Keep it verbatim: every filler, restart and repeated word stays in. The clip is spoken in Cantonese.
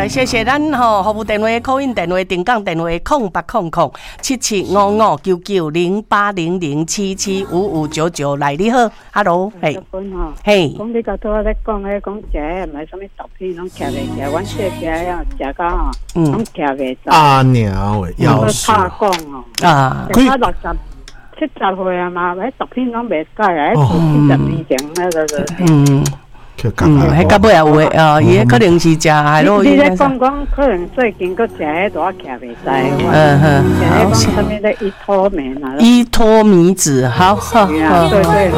谢谢咱吼服务电话、call in电话、定岗电话空八空空七七五五九九零八零零七七五五九九来，你好 ，Hello， 嘿，嘿， 讲你个拄咧讲咧，讲食诶，唔系什么毒品，拢徛袂起来，阮这食啊，食到吼，拢徛袂起。 阿娘喂，要死！ 怕讲哦，啊，佢六十七十岁啊嘛，迄毒品拢袂改啊，迄七十年前那个个。嗯。 嗯，迄到尾也有诶，哦，伊迄可能是食海洛因。 你咧讲讲，可能最近佫食迄大徛袂使。 嗯哼， 食迄讲什么咧伊托美啊？ 伊托米子，好好好。 对对。